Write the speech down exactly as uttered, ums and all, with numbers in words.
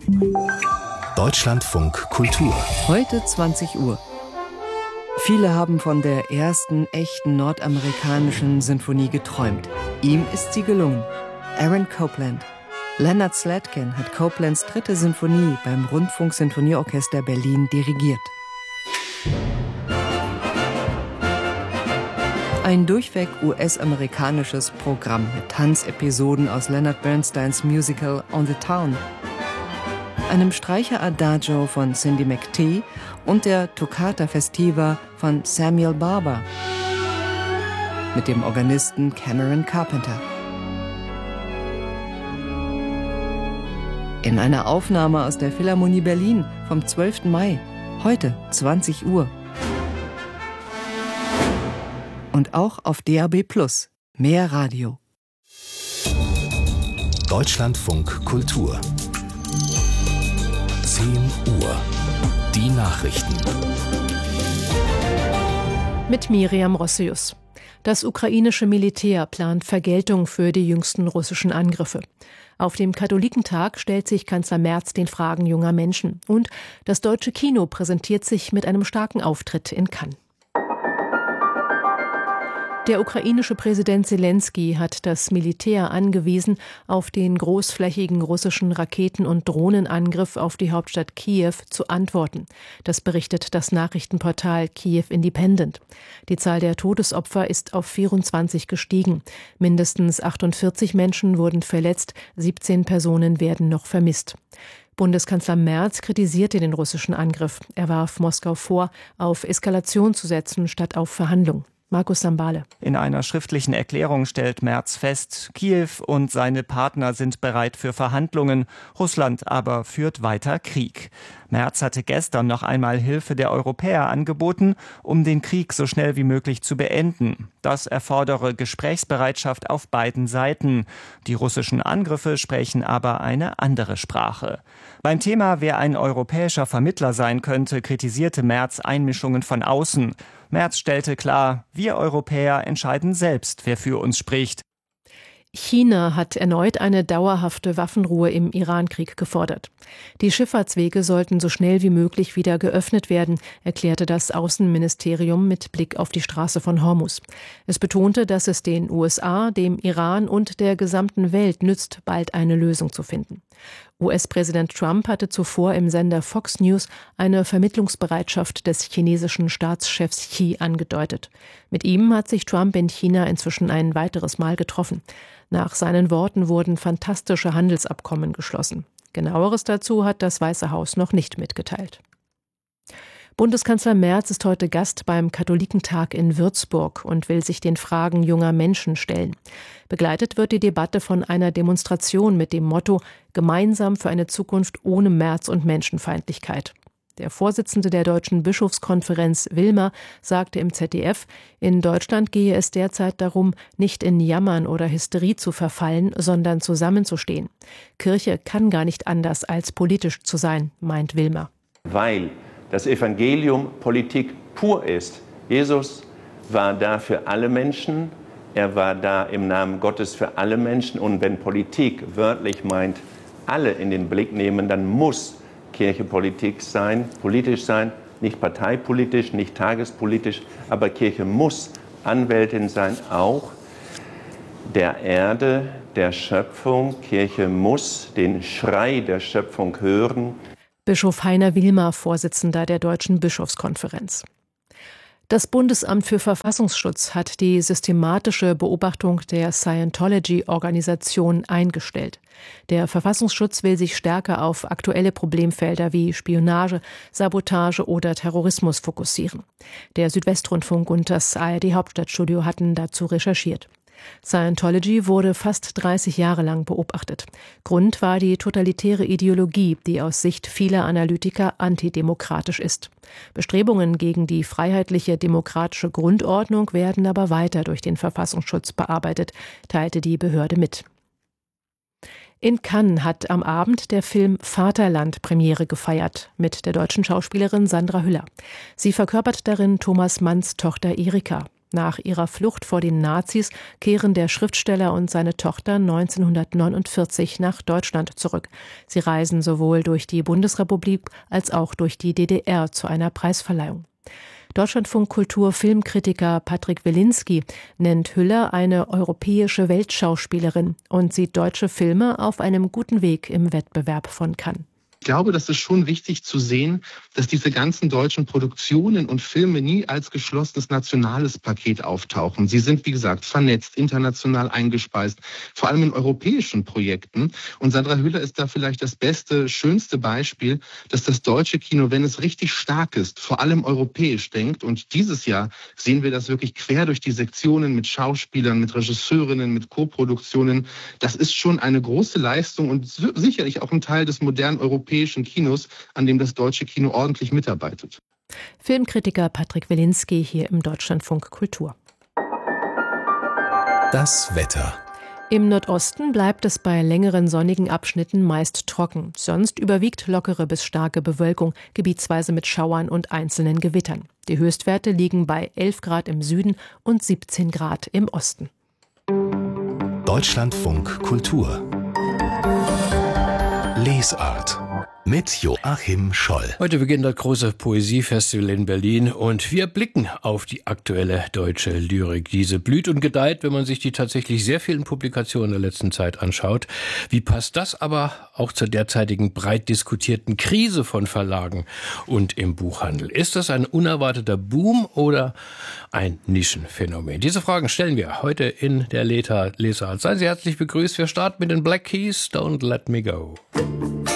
Deutschlandfunk Kultur. Heute zwanzig Uhr. Viele haben von der ersten echten nordamerikanischen Sinfonie geträumt. Ihm ist sie gelungen. Aaron Copland. Leonard Slatkin hat Coplands dritte Sinfonie beim Rundfunk-Sinfonieorchester Berlin dirigiert. Ein durchweg U S-amerikanisches Programm mit Tanzepisoden aus Leonard Bernsteins Musical On the Town, einem Streicher-Adagio von Cindy McTee und der Toccata Festiva von Samuel Barber mit dem Organisten Cameron Carpenter. In einer Aufnahme aus der Philharmonie Berlin vom zwölften Mai, heute zwanzig Uhr. Und auch auf D A B plus, mehr Radio. Deutschlandfunk Kultur. zehn Uhr. Die Nachrichten. Mit Miriam Rossius. Das ukrainische Militär plant Vergeltung für die jüngsten russischen Angriffe. Auf dem Katholikentag stellt sich Kanzler Merz den Fragen junger Menschen. Und das deutsche Kino präsentiert sich mit einem starken Auftritt in Cannes. Der ukrainische Präsident Selenskyj hat das Militär angewiesen, auf den großflächigen russischen Raketen- und Drohnenangriff auf die Hauptstadt Kiew zu antworten. Das berichtet das Nachrichtenportal Kiew Independent. Die Zahl der Todesopfer ist auf vierundzwanzig gestiegen. Mindestens achtundvierzig Menschen wurden verletzt, siebzehn Personen werden noch vermisst. Bundeskanzler Merz kritisierte den russischen Angriff. Er warf Moskau vor, auf Eskalation zu setzen statt auf Verhandlung. Markus Sambale. In einer schriftlichen Erklärung stellt Merz fest, Kiew und seine Partner sind bereit für Verhandlungen, Russland aber führt weiter Krieg. Merz hatte gestern noch einmal Hilfe der Europäer angeboten, um den Krieg so schnell wie möglich zu beenden. Das erfordere Gesprächsbereitschaft auf beiden Seiten. Die russischen Angriffe sprechen aber eine andere Sprache. Beim Thema, wer ein europäischer Vermittler sein könnte, kritisierte Merz Einmischungen von außen. Merz stellte klar, wir Europäer entscheiden selbst, wer für uns spricht. China hat erneut eine dauerhafte Waffenruhe im Iran-Krieg gefordert. Die Schifffahrtswege sollten so schnell wie möglich wieder geöffnet werden, erklärte das Außenministerium mit Blick auf die Straße von Hormuz. Es betonte, dass es den U S A, dem Iran und der gesamten Welt nützt, bald eine Lösung zu finden. U S-Präsident Trump hatte zuvor im Sender Fox News eine Vermittlungsbereitschaft des chinesischen Staatschefs Xi angedeutet. Mit ihm hat sich Trump in China inzwischen ein weiteres Mal getroffen. Nach seinen Worten wurden fantastische Handelsabkommen geschlossen. Genaueres dazu hat das Weiße Haus noch nicht mitgeteilt. Bundeskanzler Merz ist heute Gast beim Katholikentag in Würzburg und will sich den Fragen junger Menschen stellen. Begleitet wird die Debatte von einer Demonstration mit dem Motto »Gemeinsam für eine Zukunft ohne Merz und Menschenfeindlichkeit«. Der Vorsitzende der Deutschen Bischofskonferenz, Wilmer, sagte im Z D F, in Deutschland gehe es derzeit darum, nicht in Jammern oder Hysterie zu verfallen, sondern zusammenzustehen. Kirche kann gar nicht anders als politisch zu sein, meint Wilmer. Weil das Evangelium Politik pur ist. Jesus war da für alle Menschen, er war da im Namen Gottes für alle Menschen. Und wenn Politik wörtlich meint, alle in den Blick nehmen, dann muss Kirche Politik sein, politisch sein, nicht parteipolitisch, nicht tagespolitisch, aber Kirche muss Anwältin sein, auch der Erde, der Schöpfung. Kirche muss den Schrei der Schöpfung hören. Bischof Heiner Wilmer, Vorsitzender der Deutschen Bischofskonferenz. Das Bundesamt für Verfassungsschutz hat die systematische Beobachtung der Scientology-Organisation eingestellt. Der Verfassungsschutz will sich stärker auf aktuelle Problemfelder wie Spionage, Sabotage oder Terrorismus fokussieren. Der Südwestrundfunk und das A R D-Hauptstadtstudio hatten dazu recherchiert. Scientology wurde fast dreißig Jahre lang beobachtet. Grund war die totalitäre Ideologie, die aus Sicht vieler Analytiker antidemokratisch ist. Bestrebungen gegen die freiheitliche demokratische Grundordnung werden aber weiter durch den Verfassungsschutz bearbeitet, teilte die Behörde mit. In Cannes hat am Abend der Film Vaterland Premiere gefeiert mit der deutschen Schauspielerin Sandra Hüller. Sie verkörpert darin Thomas Manns Tochter Erika. Nach ihrer Flucht vor den Nazis kehren der Schriftsteller und seine Tochter neunzehnhundertneunundvierzig nach Deutschland zurück. Sie reisen sowohl durch die Bundesrepublik als auch durch die D D R zu einer Preisverleihung. Deutschlandfunk Kultur Filmkritiker Patrick Wilinski nennt Hüller eine europäische Weltschauspielerin und sieht deutsche Filme auf einem guten Weg im Wettbewerb von Cannes. Ich glaube, das ist schon wichtig zu sehen, dass diese ganzen deutschen Produktionen und Filme nie als geschlossenes nationales Paket auftauchen. Sie sind, wie gesagt, vernetzt, international eingespeist, vor allem in europäischen Projekten. Und Sandra Hüller ist da vielleicht das beste, schönste Beispiel, dass das deutsche Kino, wenn es richtig stark ist, vor allem europäisch denkt. Und dieses Jahr sehen wir das wirklich quer durch die Sektionen mit Schauspielern, mit Regisseurinnen, mit Co-Produktionen. Das ist schon eine große Leistung und sicherlich auch ein Teil des modernen europäischen Kinos, an dem das deutsche Kino ordentlich mitarbeitet. Filmkritiker Patrick Wilinski hier im Deutschlandfunk Kultur. Das Wetter. Im Nordosten bleibt es bei längeren sonnigen Abschnitten meist trocken. Sonst überwiegt lockere bis starke Bewölkung, gebietsweise mit Schauern und einzelnen Gewittern. Die Höchstwerte liegen bei elf Grad im Süden und siebzehn Grad im Osten. Deutschlandfunk Kultur. Lesart. Mit Joachim Scholl. Heute beginnt das große Poesiefestival in Berlin und wir blicken auf die aktuelle deutsche Lyrik. Diese blüht und gedeiht, wenn man sich die tatsächlich sehr vielen Publikationen der letzten Zeit anschaut. Wie passt das aber auch zur derzeitigen breit diskutierten Krise von Verlagen und im Buchhandel? Ist das ein unerwarteter Boom oder ein Nischenphänomen? Diese Fragen stellen wir heute in der Lesart. Seien Sie herzlich begrüßt. Wir starten mit den Black Keys, Don't Let Me Go.